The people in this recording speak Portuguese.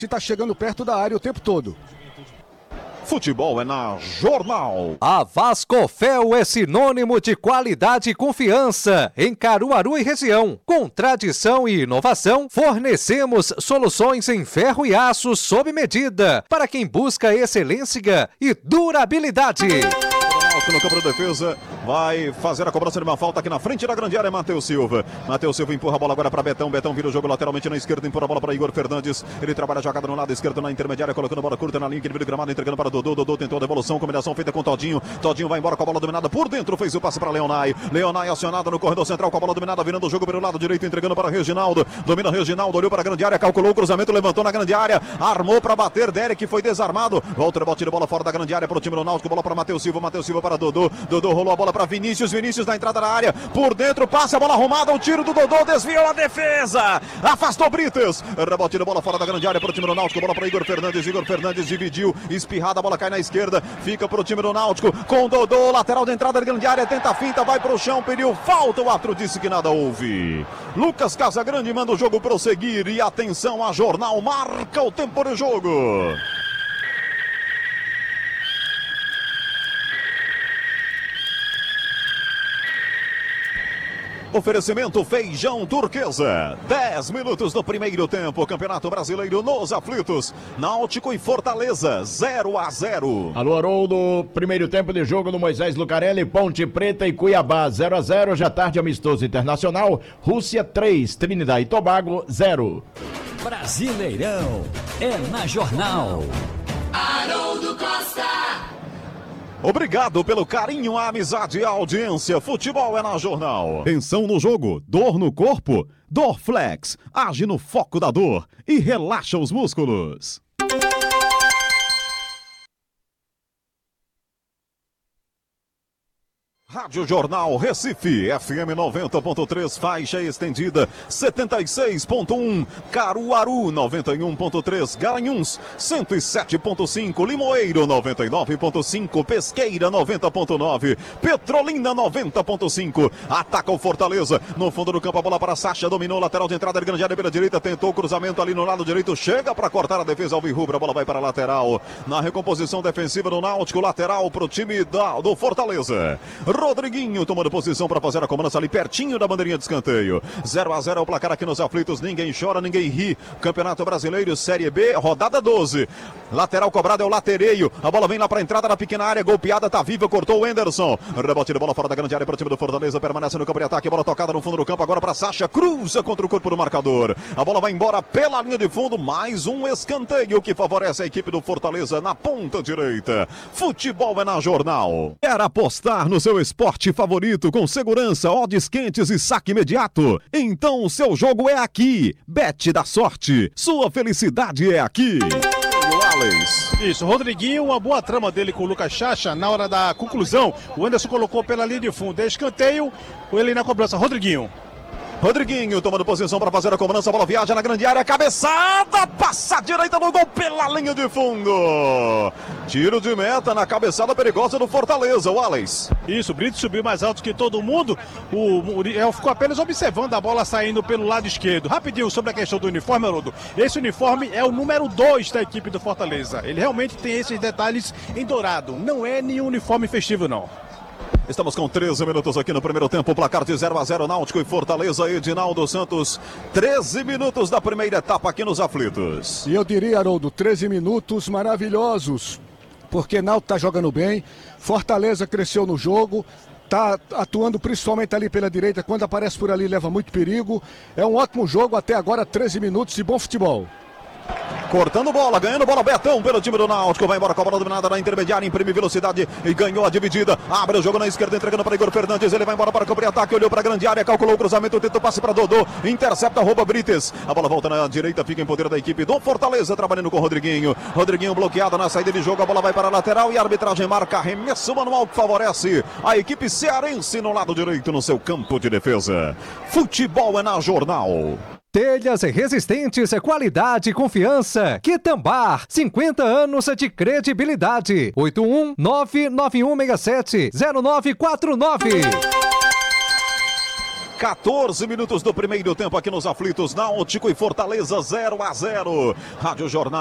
está chegando perto da área o tempo todo. Futebol é na Jornal. A Vascofel é sinônimo de qualidade e confiança em Caruaru e região. Com tradição e inovação, fornecemos soluções em ferro e aço sob medida para quem busca excelência e durabilidade. No campo de defesa, vai fazer a cobrança de uma falta aqui na frente da grande área, Matheus Silva. Matheus Silva empurra a bola agora para Betão. Betão vira o jogo lateralmente na esquerda, empurra a bola para Igor Fernandes. Ele trabalha a jogada no lado esquerdo, na intermediária, colocando a bola curta na linha, que ele vira o gramado, entregando para Dodô. Dodô tentou a devolução, combinação feita com Todinho. Todinho vai embora com a bola dominada por dentro, fez o passe para Leonay. Leonay acionado no corredor central com a bola dominada, virando o jogo pelo lado direito, entregando para Reginaldo. Domina Reginaldo, olhou para a grande área, calculou o cruzamento, levantou na grande área, armou para bater. Derek foi desarmado. Volta o rebote de bola fora da grande área para o time do Náutico. Bola para Matheus Silva. Matheus Silva para Dodô. Dodô rolou a bola para Vinícius. Vinícius na entrada da área, por dentro, passa a bola arrumada, o tiro do Dodô, desviou a defesa, afastou Brites, rebote de bola fora da grande área para o time do Náutico, bola para Igor Fernandes. Igor Fernandes dividiu, espirrada, a bola cai na esquerda, fica para o time do Náutico, com Dodô, lateral de entrada da grande área, tenta a finta, vai para o chão, pediu falta, o árbitro disse que nada houve. Lucas Casagrande manda o jogo prosseguir e atenção, a Jornal marca o tempo de jogo. Oferecimento Feijão Turquesa. 10 minutos do primeiro tempo. Campeonato Brasileiro nos aflitos. Náutico e Fortaleza 0-0. Alô, Haroldo. Primeiro tempo de jogo no Moisés Lucarelli, Ponte Preta e Cuiabá 0-0. Já tarde amistoso internacional. Rússia 3, Trinidad e Tobago 0. Brasileirão é na Jornal. Haroldo Costa. Obrigado pelo carinho, a amizade e a audiência. Futebol é na Jornal. Tensão no jogo, dor no corpo? Dorflex, age no foco da dor e relaxa os músculos. Rádio Jornal Recife, FM 90.3, faixa estendida 76.1, Caruaru 91.3, Garanhuns 107.5, Limoeiro 99.5, Pesqueira 90.9, Petrolina 90.5, ataca o Fortaleza, no fundo do campo a bola para Sacha, dominou lateral de entrada de grande área pela direita, tentou o cruzamento ali no lado direito, chega para cortar a defesa alvirrubra, a bola vai para a lateral, na recomposição defensiva do Náutico, lateral para o time do Fortaleza. Rodriguinho tomando posição para fazer a cobrança ali pertinho da bandeirinha de escanteio. 0-0 é o placar aqui nos aflitos, ninguém chora, ninguém ri. Campeonato Brasileiro, Série B, rodada 12. Lateral cobrado é o Latereio. A bola vem lá para a entrada da pequena área, golpeada, tá viva, cortou o Enderson. Rebote de bola fora da grande área para o time do Fortaleza, permanece no campo de ataque, bola tocada no fundo do campo, agora para Sacha, cruza contra o corpo do marcador. A bola vai embora pela linha de fundo, mais um escanteio que favorece a equipe do Fortaleza na ponta direita. Futebol é na Jornal. Quer apostar no seu esporte favorito com segurança, odds quentes e saque imediato? Então o seu jogo é aqui. Bet da sorte. Sua felicidade é aqui. Isso, Rodriguinho, uma boa trama dele com o Lucas Chacha na hora da conclusão. O Anderson colocou pela linha de fundo. É escanteio, ele na cobrança. Rodriguinho tomando posição para fazer a cobrança, a bola viaja na grande área, cabeçada, passa a direita no gol pela linha de fundo. Tiro de meta na cabeçada perigosa do Fortaleza, o Wallace. Isso, o Brito subiu mais alto que todo mundo, o Muriel ficou apenas observando a bola saindo pelo lado esquerdo. Rapidinho sobre a questão do uniforme, Haroldo. Esse uniforme é o número 2 da equipe do Fortaleza. Ele realmente tem esses detalhes em dourado, não é nenhum uniforme festivo não. Estamos com 13 minutos aqui no primeiro tempo, placar de 0-0, Náutico e Fortaleza, Edinaldo Santos, 13 minutos da primeira etapa aqui nos aflitos. E eu diria, Haroldo, 13 minutos maravilhosos, porque Náutico está jogando bem, Fortaleza cresceu no jogo, está atuando principalmente ali pela direita, quando aparece por ali leva muito perigo, é um ótimo jogo, até agora 13 minutos de bom futebol. Cortando bola, ganhando bola, Betão pelo time do Náutico, vai embora com a bola dominada na intermediária, imprime velocidade e ganhou a dividida, abre o jogo na esquerda, entregando para Igor Fernandes, ele vai embora para o campo de ataque, olhou para a grande área, calculou o cruzamento, tentou passe para Dodô, intercepta, rouba Brites, a bola volta na direita, fica em poder da equipe do Fortaleza, trabalhando com o Rodriguinho bloqueado na saída de jogo, a bola vai para a lateral e a arbitragem marca arremesso manual que favorece a equipe cearense no lado direito no seu campo de defesa. Futebol é na Jornal. Telhas resistentes, qualidade e confiança. Quitambar, 50 anos de credibilidade. 81-99167-0949. 14 minutos do primeiro tempo aqui nos aflitos. Náutico e Fortaleza 0-0. Rádio Jornal.